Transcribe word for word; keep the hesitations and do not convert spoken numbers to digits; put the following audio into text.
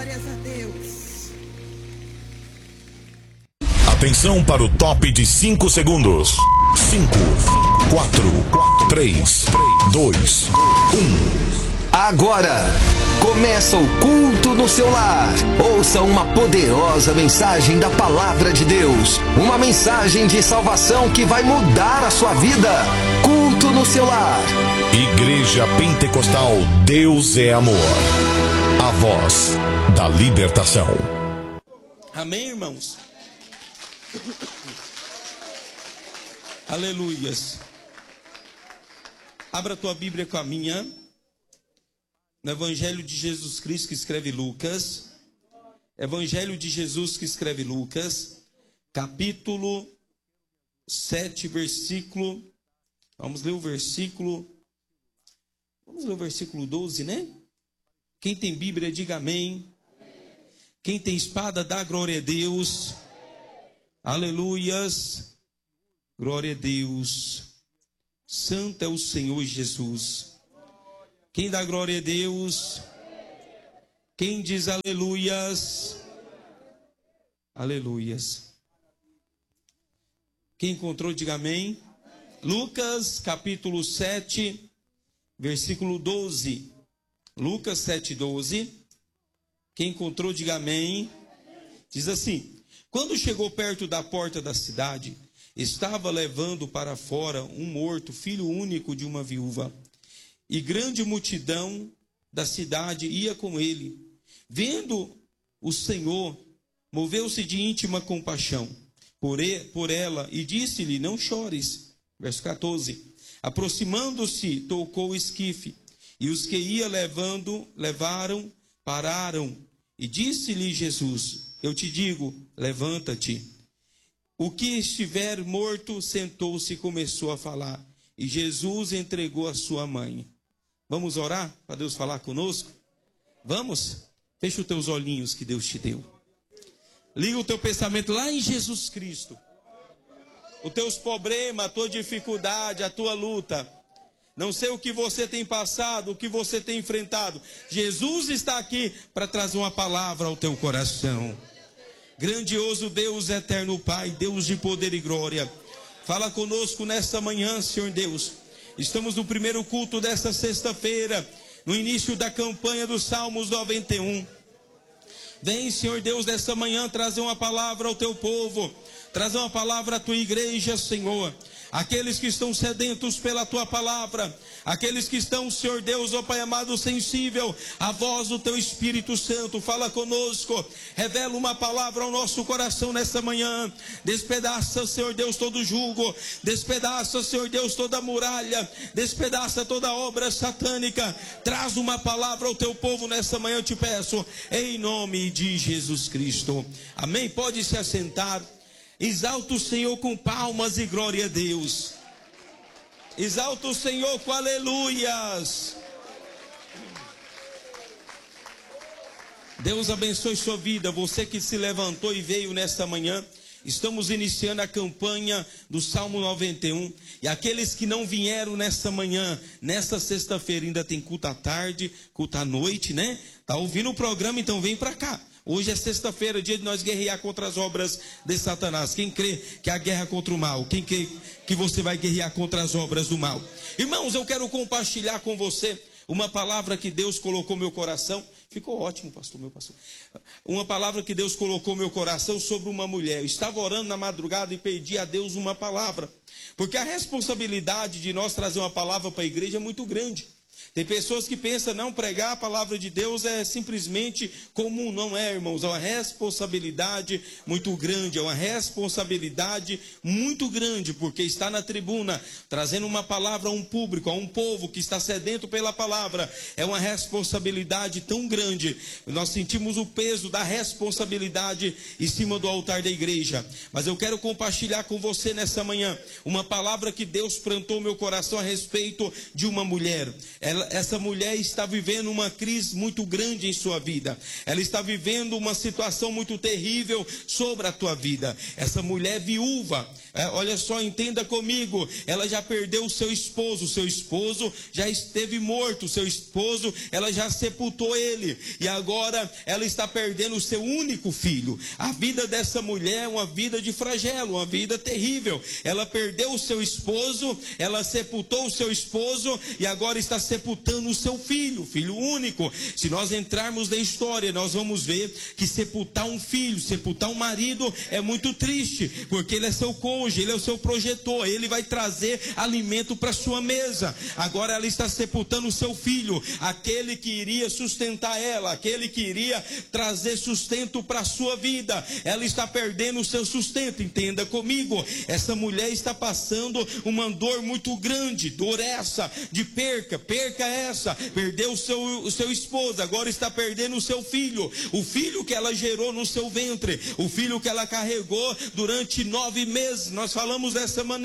Glórias a Deus. Atenção para o top de cinco segundos. cinco, quatro, três, dois, um. Agora começa o culto no seu lar. Ouça uma poderosa mensagem da palavra de Deus. Uma mensagem de salvação que vai mudar a sua vida. Culto no seu lar. Igreja Pentecostal Deus é Amor. A voz da libertação. Amém, irmãos? Aleluias. Abra a tua Bíblia com a minha. No Evangelho de Jesus Cristo que escreve Lucas. Evangelho de Jesus que escreve Lucas. Capítulo sete, versículo. Vamos ler o versículo. Vamos ler o versículo doze, né? Quem tem Bíblia, diga amém. Quem tem espada, dá glória a Deus. Aleluias. Glória a Deus. Santo é o Senhor Jesus. Quem dá glória a Deus? Quem diz aleluias? Aleluias. Quem encontrou, diga amém. Lucas capítulo sete, versículo doze. Lucas sete, doze. Quem encontrou, diga amém. Diz assim: quando chegou perto da porta da cidade, estava levando para fora um morto, filho único de uma viúva. E grande multidão da cidade ia com ele. Vendo o Senhor, moveu-se de íntima compaixão por, ele, por ela e disse-lhe: não chores. Verso quatorze. Aproximando-se, tocou o esquife, e os que ia levando, levaram, pararam. E disse-lhe Jesus: eu te digo, levanta-te. O que estiver morto sentou-se e começou a falar. E Jesus entregou a sua mãe. Vamos orar para Deus falar conosco? Vamos? Fecha os teus olhinhos que Deus te deu. Liga o teu pensamento lá em Jesus Cristo. Os teus problemas, a tua dificuldade, a tua luta. Não sei o que você tem passado, o que você tem enfrentado. Jesus está aqui para trazer uma palavra ao teu coração. Grandioso Deus, eterno Pai, Deus de poder e glória. Fala conosco nesta manhã, Senhor Deus. Estamos no primeiro culto desta sexta-feira, no início da campanha dos Salmos noventa e um. Vem, Senhor Deus, nesta manhã trazer uma palavra ao teu povo, trazer uma palavra à tua igreja, Senhor. Aqueles que estão sedentos pela tua palavra, aqueles que estão, Senhor Deus, ó Pai amado, sensível à voz do teu Espírito Santo, fala conosco, revela uma palavra ao nosso coração nesta manhã. Despedaça, Senhor Deus, todo jugo, despedaça, Senhor Deus, toda muralha, despedaça toda obra satânica. Traz uma palavra ao teu povo nesta manhã, eu te peço, em nome de Jesus Cristo. Amém? Pode se assentar. Exalta o Senhor com palmas e glória a Deus. Exalta o Senhor com aleluias. Deus abençoe sua vida. Você que se levantou e veio nesta manhã. Estamos iniciando a campanha do Salmo noventa e um. E aqueles que não vieram nesta manhã, nesta sexta-feira, ainda tem culto à tarde, culto à noite, né? Tá ouvindo o programa, então vem para cá. Hoje é sexta-feira, dia de nós guerrear contra as obras de Satanás. Quem crê que é a guerra contra o mal? Quem crê que você vai guerrear contra as obras do mal? Irmãos, eu quero compartilhar com você uma palavra que Deus colocou no meu coração. Ficou ótimo, pastor, meu pastor. Uma palavra que Deus colocou no meu coração sobre uma mulher. Eu estava orando na madrugada e pedi a Deus uma palavra. Porque a responsabilidade de nós trazer uma palavra para a igreja é muito grande. Tem pessoas que pensam, não, pregar a palavra de Deus é simplesmente comum. Não é, irmãos, é uma responsabilidade muito grande, é uma responsabilidade muito grande, porque está na tribuna, trazendo uma palavra a um público, a um povo que está sedento pela palavra. É uma responsabilidade tão grande, nós sentimos o peso da responsabilidade em cima do altar da igreja. Mas eu quero compartilhar com você nessa manhã, uma palavra que Deus plantou no meu coração a respeito de uma mulher. Ela essa mulher está vivendo uma crise muito grande em sua vida. Ela está vivendo uma situação muito terrível sobre a tua vida. Essa mulher viúva, É, olha só, entenda comigo, ela já perdeu o seu esposo, o seu esposo já esteve morto, o seu esposo, ela já sepultou ele, e agora ela está perdendo o seu único filho. A vida dessa mulher é uma vida de flagelo, uma vida terrível. Ela perdeu o seu esposo, ela sepultou o seu esposo, e agora está sepultando o seu filho, filho único. Se nós entrarmos na história, nós vamos ver que sepultar um filho, sepultar um marido é muito triste, porque ele é seu cônjuge, ele é o seu projetor, ele vai trazer alimento para sua mesa. Agora ela está sepultando o seu filho, aquele que iria sustentar ela, aquele que iria trazer sustento para a sua vida. Ela está perdendo o seu sustento. Entenda comigo, essa mulher está passando uma dor muito grande, dor essa de perca, perca essa, perdeu o seu, o seu esposo, agora está perdendo o seu filho, o filho que ela gerou no seu ventre, o filho que ela carregou durante nove meses. Nós falamos dessa maneira.